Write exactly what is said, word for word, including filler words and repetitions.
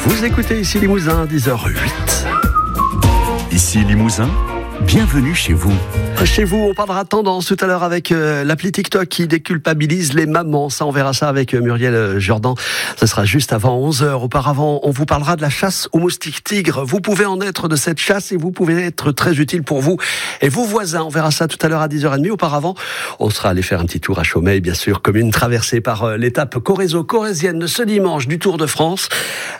Vous écoutez ici Limousin, dix heures huit. Ici Limousin, bienvenue chez vous. Chez vous, on parlera tendance tout à l'heure avec euh, l'appli TikTok qui déculpabilise les mamans. Ça, on verra ça avec euh, Muriel Jourdan. Ce sera juste avant onze heures. Auparavant, on vous parlera de la chasse aux moustiques tigres. Vous pouvez en être de cette chasse et vous pouvez être très utile pour vous et vos voisins. On verra ça tout à l'heure à dix heures trente. Auparavant, on sera allé faire un petit tour à Chaumeil, bien sûr, commune traversée par euh, l'étape Corrézo-Corrézienne ce dimanche du Tour de France.